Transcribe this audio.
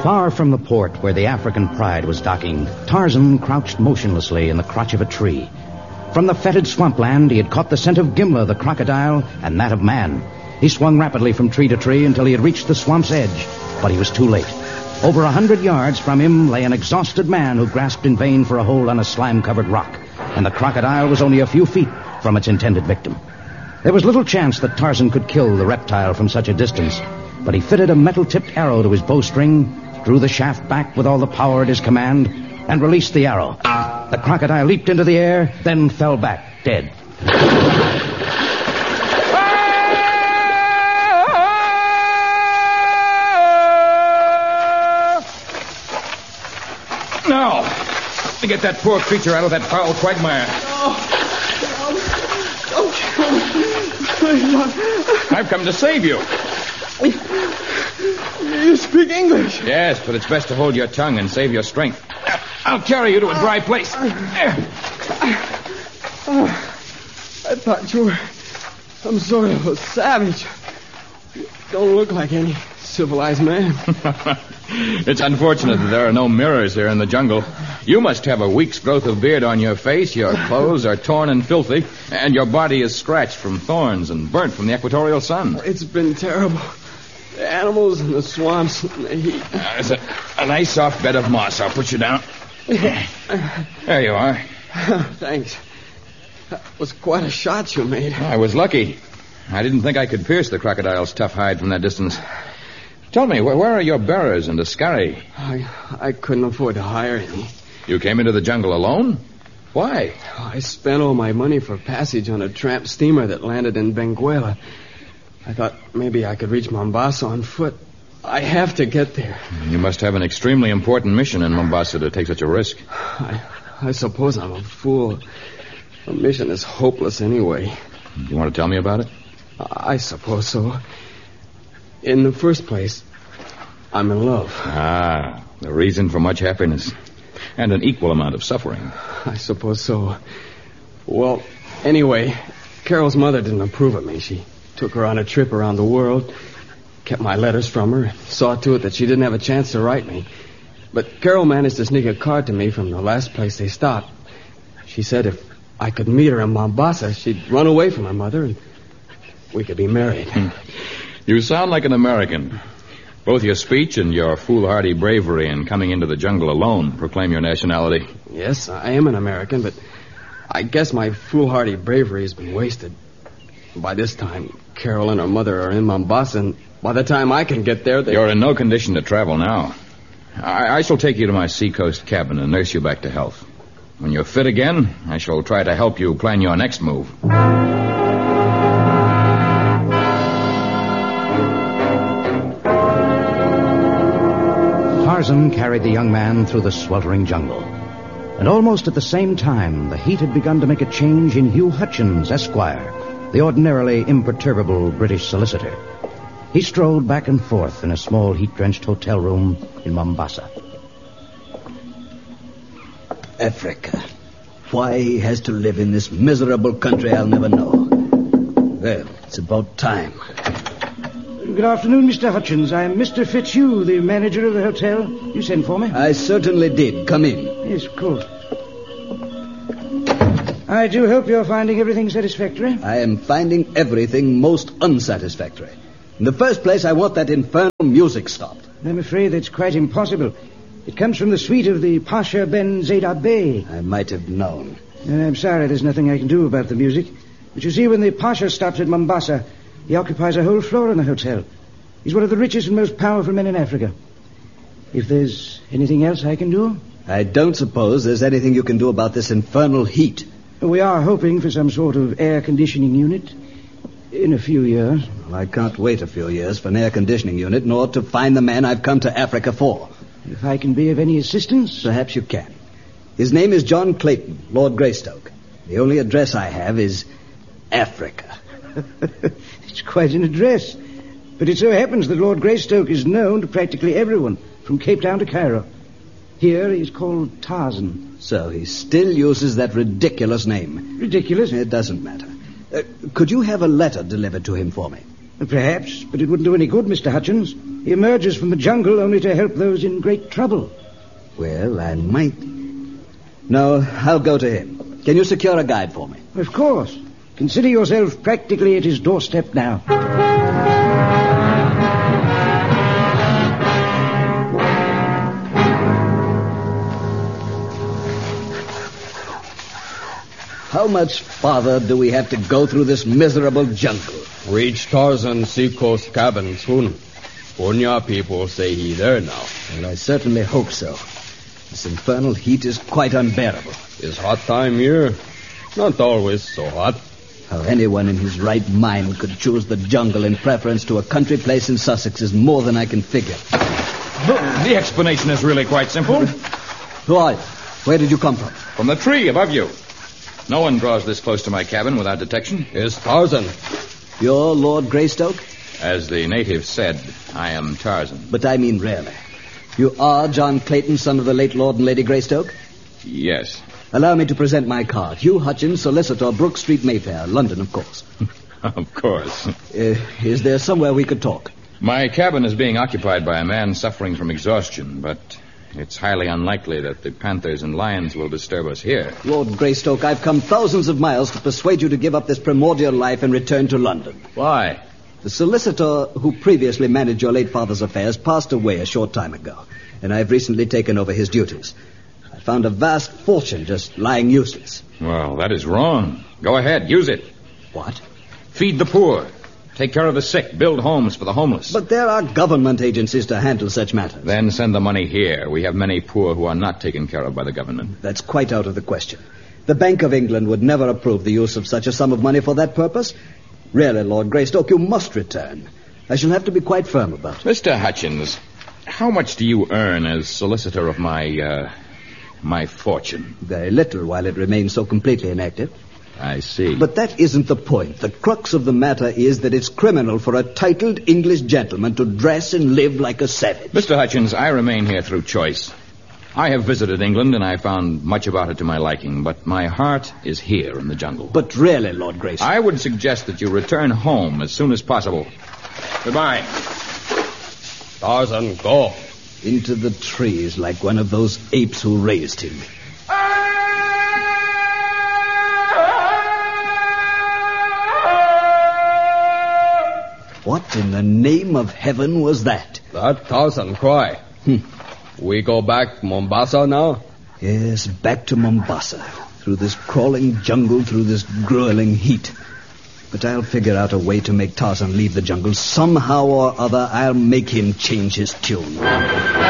Far from the port where the African Pride was docking, Tarzan crouched motionlessly in the crotch of a tree. From the fetid swampland, he had caught the scent of Gimla, the crocodile, and that of man. He swung rapidly from tree to tree until he had reached the swamp's edge, but he was too late. Over 100 yards from him lay an exhausted man who grasped in vain for a hold on a slime-covered rock, and the crocodile was only a few feet from its intended victim. There was little chance that Tarzan could kill the reptile from such a distance, but he fitted a metal-tipped arrow to his bowstring, drew the shaft back with all the power at his command, and released the arrow. The crocodile leaped into the air, then fell back, dead. Now, to get that poor creature out of that foul quagmire. I've come to save you. You speak English? Yes, but it's best to hold your tongue and save your strength. I'll carry you to a dry place. I thought you were some sort of a savage. You don't look like any civilized man. It's unfortunate that there are no mirrors here in the jungle. You must have a week's growth of beard on your face, your clothes are torn and filthy, and your body is scratched from thorns and burnt from the equatorial sun. It's been terrible. The animals and the swamps and the heat. There's a nice soft bed of moss. I'll put you down. There you are. Thanks. That was quite a shot you made. I was lucky. I didn't think I could pierce the crocodile's tough hide from that distance. Tell me, where are your bearers and Ascari? I couldn't afford to hire any. You came into the jungle alone? Why? I spent all my money for passage on a tramp steamer that landed in Benguela. I thought maybe I could reach Mombasa on foot. I have to get there. You must have an extremely important mission in Mombasa to take such a risk. I suppose I'm a fool. The mission is hopeless anyway. You want to tell me about it? I suppose so. In the first place, I'm in love. Ah, the reason for much happiness. And an equal amount of suffering. I suppose so. Well, anyway, Carol's mother didn't approve of me. She took her on a trip around the world, kept my letters from her, and saw to it that she didn't have a chance to write me. But Carol managed to sneak a card to me from the last place they stopped. She said if I could meet her in Mombasa, she'd run away from her mother and we could be married. You sound like an American. Both your speech and your foolhardy bravery in coming into the jungle alone proclaim your nationality. Yes, I am an American, but I guess my foolhardy bravery has been wasted. By this time, Carol and her mother are in Mombasa, and by the time I can get there, You're in no condition to travel now. I shall take you to my seacoast cabin and nurse you back to health. When you're fit again, I shall try to help you plan your next move. Tarzan carried the young man through the sweltering jungle. And almost at the same time, the heat had begun to make a change in Hugh Hutchins, Esquire, the ordinarily imperturbable British solicitor. He strolled back and forth in a small heat-drenched hotel room in Mombasa. Africa. Why he has to live in this miserable country, I'll never know. Well, it's about time. Good afternoon, Mr. Hutchins. I'm Mr. Fitzhugh, the manager of the hotel. You sent for me? I certainly did. Come in. Yes, of course. I do hope you're finding everything satisfactory. I am finding everything most unsatisfactory. In the first place, I want that infernal music stopped. I'm afraid that's quite impossible. It comes from the suite of the Pasha Ben Zayda Bey. I might have known. I'm sorry there's nothing I can do about the music. But you see, when the Pasha stops at Mombasa, he occupies a whole floor in the hotel. He's one of the richest and most powerful men in Africa. If there's anything else I can do? I don't suppose there's anything you can do about this infernal heat. We are hoping for some sort of air conditioning unit in a few years. Well, I can't wait a few years for an air conditioning unit, nor to find the man I've come to Africa for. If I can be of any assistance? Perhaps you can. His name is John Clayton, Lord Greystoke. The only address I have is Africa. It's quite an address. But it so happens that Lord Greystoke is known to practically everyone, from Cape Town to Cairo. Here he's called Tarzan. So he still uses that ridiculous name. Ridiculous? It doesn't matter. Could you have a letter delivered to him for me? Perhaps, but it wouldn't do any good, Mr. Hutchins. He emerges from the jungle only to help those in great trouble. Well, I might. No, I'll go to him. Can you secure a guide for me? Of course. Consider yourself practically at his doorstep now. How much farther do we have to go through this miserable jungle? Reach Tarzan Seacoast cabin soon. Punya people say he's there now. Well, I certainly hope so. This infernal heat is quite unbearable. It's hot time here. Not always so hot. How anyone in his right mind could choose the jungle in preference to a country place in Sussex is more than I can figure. The explanation is really quite simple. Who are you? Where did you come from? From the tree above you. No one draws this close to my cabin without detection. It's Tarzan. You're Lord Greystoke? As the natives said, I am Tarzan. But I mean really. You are John Clayton, son of the late Lord and Lady Greystoke? Yes. Allow me to present my card. Hugh Hutchins, solicitor, Brook Street, Mayfair, London, of course. Of course. Is there somewhere we could talk? My cabin is being occupied by a man suffering from exhaustion, but it's highly unlikely that the panthers and lions will disturb us here. Lord Greystoke, I've come thousands of miles to persuade you to give up this primordial life and return to London. Why? The solicitor who previously managed your late father's affairs passed away a short time ago, and I've recently taken over his duties. I found a vast fortune just lying useless. Well, that is wrong. Go ahead, use it. What? Feed the poor. Take care of the sick. Build homes for the homeless. But there are government agencies to handle such matters. Then send the money here. We have many poor who are not taken care of by the government. That's quite out of the question. The Bank of England would never approve the use of such a sum of money for that purpose. Really, Lord Greystoke, you must return. I shall have to be quite firm about it. Mr. Hutchins, how much do you earn as solicitor of my fortune? Very little while it remains so completely inactive. I see. But that isn't the point. The crux of the matter is that it's criminal for a titled English gentleman to dress and live like a savage. Mr. Hutchins, I remain here through choice. I have visited England, and I found much about it to my liking, but my heart is here in the jungle. But really, Lord Greystoke... I would suggest that you return home as soon as possible. Goodbye. Tarzan, go. Into the trees like one of those apes who raised him. What in the name of heaven was that? That Tarzan cry. We go back Mombasa now? Yes, back to Mombasa. Through this crawling jungle, through this grueling heat. But I'll figure out a way to make Tarzan leave the jungle. Somehow or other, I'll make him change his tune.